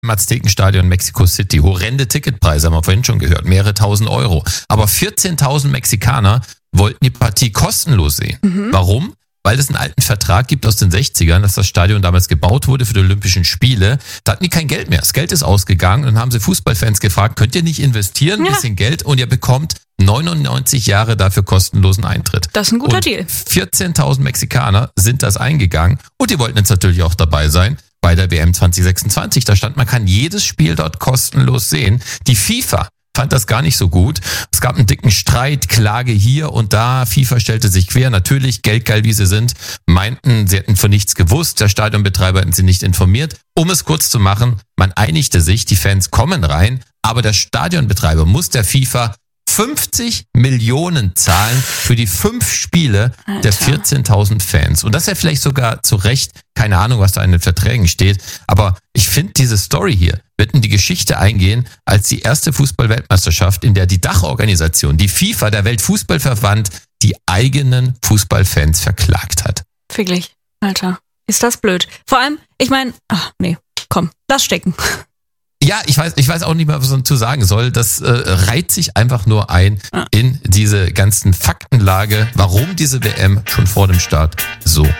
im Aztekenstadion Mexico City. Horrende Ticketpreise, haben wir vorhin schon gehört, mehrere tausend Euro. Aber 14.000 Mexikaner wollten die Partie kostenlos sehen. Warum? Weil es einen alten Vertrag gibt aus den 60ern, dass das Stadion damals gebaut wurde für die Olympischen Spiele. Da hatten die kein Geld mehr. Das Geld ist ausgegangen und dann haben sie Fußballfans gefragt, könnt ihr nicht investieren, ein bisschen Geld, und ihr bekommt 99 Jahre dafür kostenlosen Eintritt. Das ist ein guter Deal. 14.000 Mexikaner sind das eingegangen und die wollten jetzt natürlich auch dabei sein bei der WM 2026. Da stand, man kann jedes Spiel dort kostenlos sehen. Die FIFA fand das gar nicht so gut. Es gab einen dicken Streit, Klage hier und da. FIFA stellte sich quer. Natürlich, geldgeil wie sie sind, meinten, sie hätten von nichts gewusst. Der Stadionbetreiber hätten sie nicht informiert. Um es kurz zu machen, man einigte sich, die Fans kommen rein, aber der Stadionbetreiber muss der FIFA 50 Millionen zahlen für die 5 Spiele der 14.000 Fans. Und das ist ja vielleicht sogar zu Recht, keine Ahnung, was da in den Verträgen steht. Aber ich finde, diese Story hier wird in die Geschichte eingehen als die erste Fußball-Weltmeisterschaft, in der die Dachorganisation, die FIFA, der Weltfußballverband, die eigenen Fußballfans verklagt hat. Wirklich, Alter, ist das blöd. Vor allem, ich meine, komm, lass stecken. Ja, ich weiß auch nicht mehr, was man dazu sagen soll. Das reiht sich einfach nur ein in diese ganzen Faktenlage, warum diese WM schon vor dem Start so